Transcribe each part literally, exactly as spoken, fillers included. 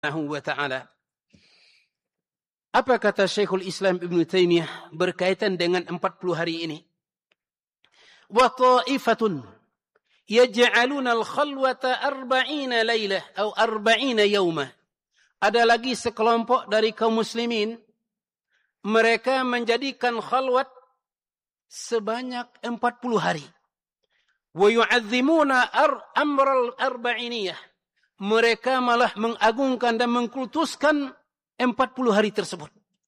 wa ta'ala. Apa kata Syekhul Islam Ibn Taimiyah berkaitan dengan empat puluh hari ini? Wa ta'ifatun yaj'aluna al-khalwata arba'ina laylah atau arba'ina yawma. Ada lagi sekelompok dari kaum muslimin, mereka menjadikan khalwat sebanyak empat puluh hari. Wa yu'azzimuna amral arba'iniyah. Mereka malah mengagungkan dan mengkultuskan empat puluh hari tersebut.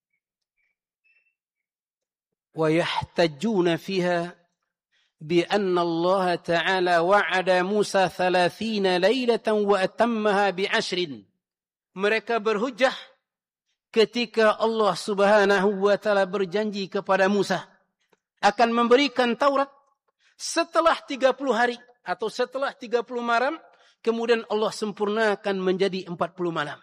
Wa yahtajuna fiha bi anna Allah Ta'ala wa'ada Musa thalathina laylatan wa atammaha bi ashrin. Mereka berhujjah ketika Allah Subhanahu wa Ta'ala berjanji kepada Musa akan memberikan Taurat setelah tiga puluh hari atau setelah tiga puluh malam, kemudian Allah sempurnakan menjadi empat puluh malam.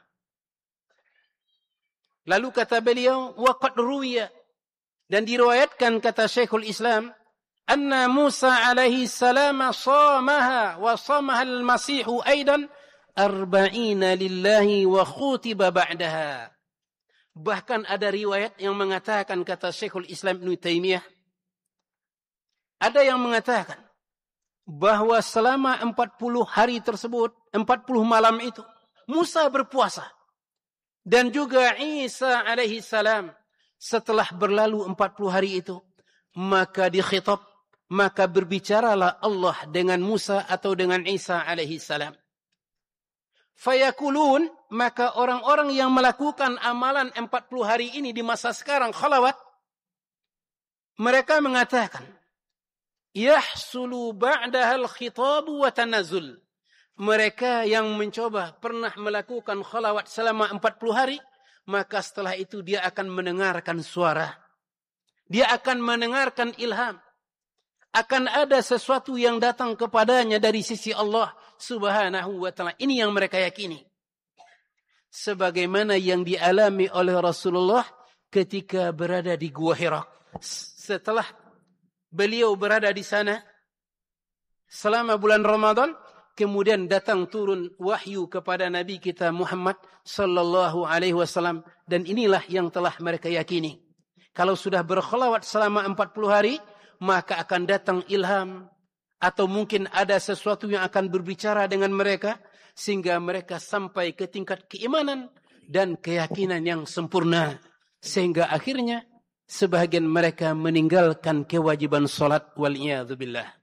Lalu kata beliau, waqad ruwiya, dan diriwayatkan kata Syekhul Islam, anna Musa alaihi salam shamaha wa shamaha al-Masihu aidan arba'ina lillahi wa khutiba ba'daha. Bahkan ada riwayat yang mengatakan, kata Syekhul Islam Ibn Taimiyah, ada yang mengatakan bahwa selama empat puluh hari tersebut, empat puluh malam itu, Musa berpuasa. Dan juga Isa alaihi salam setelah berlalu empat puluh hari itu, maka dikhitab, maka berbicaralah Allah dengan Musa atau dengan Isa alaihi salam. Fayakulun, maka orang-orang yang melakukan amalan empat puluh hari ini di masa sekarang khalawat, mereka mengatakan, yahsulu ba'daha al-khitabu wa tanazul. Mereka yang mencoba pernah melakukan khalawat selama empat puluh hari, maka setelah itu dia akan mendengarkan suara. Dia akan mendengarkan ilham. Akan ada sesuatu yang datang kepadanya dari sisi Allah Subhanahu wa Ta'ala. Ini yang mereka yakini. Sebagaimana yang dialami oleh Rasulullah ketika berada di Gua Hira. Setelah beliau berada di sana selama bulan Ramadan, kemudian datang turun wahyu kepada Nabi kita Muhammad sallallahu alaihi wasallam, dan inilah yang telah mereka yakini. Kalau sudah berkhalawat selama empat puluh hari, maka akan datang ilham atau mungkin ada sesuatu yang akan berbicara dengan mereka sehingga mereka sampai ke tingkat keimanan dan keyakinan yang sempurna, sehingga akhirnya sebahagian mereka meninggalkan kewajiban salat wal iyadzu billah.